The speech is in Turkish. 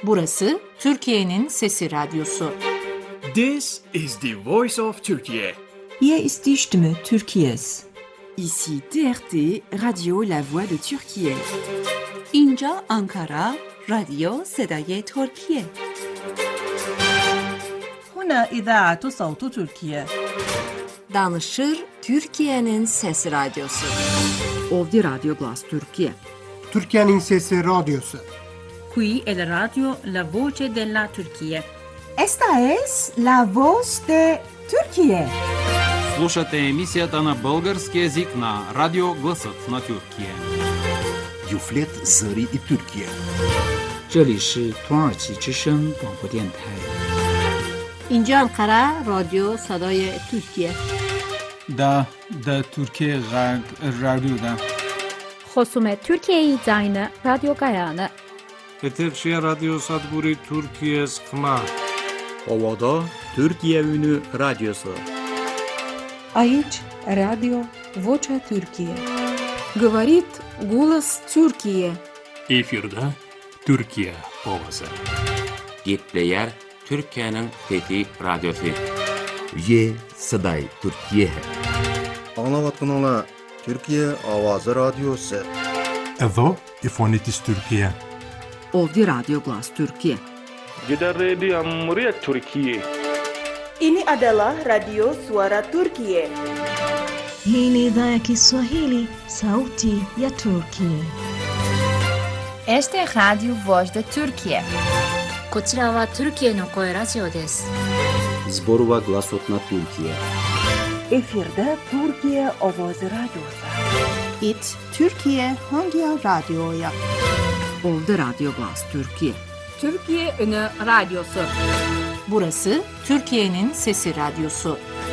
Burası Türkiye'nin Sesi Radyosu. This is the voice of Turkey. Hier ist die Stimme Türkiye's. Ici TRT, Radio La Voix de Türkiye. اینجا آنکارا، رادیو صدای ترکیه. هنا إذاعة صوت تركيا. Danışır Türkiye'nin Sesi Radyosu. Ovdje Radio Glas Türkiye. Türkiye'nin Sesi Radyosu. Qui è la radio La Voce della Turchia. Esta es la voz de Türkiye. Слушате емисията на български език на Радио Гласът на Türkiye. Юфлет Зари и Türkiye. 这里是土耳其之声广播电台。 اینجا انقره رادیو صدای ترکیه. دا Türkiye Radyo'da. خصوم Türkiye Zayne Radyo Gayane. Peterşehir Radyo Sadburi Türkiye Skma. Ovada Türkiye Ünü Radyosu. Aici Radio Vocea Türkiye. Говорит голос Türkiye. Efirde Türkiye ovası. Gitleyer Türkiye'nin Fethi Radyosu. Ye Saday Türkiye. Anlavatkanala Türkiye Avazı Radyosu. Edo İfonitis Türkiye. Ovdje Radio Glas Türkiye. Gider Radio Amriyet Türkiye. Ini adalah Radio Suara Turkiye. Hii ni idhaa ya Kiswahili, Sauti ya Turkiye. Este es Radio Voz de Turkiye. こちらはトルキエの声ラジオです。 Zborova Glasot na Türkiye. Efirde Türkiye Ovoz Radyosu. It Türkiye Hangi Radyo'ya? Ovdje Radio Glas Türkiye. Türkiye Ünü Radyosu. Burası Türkiye'nin Sesi Radyosu.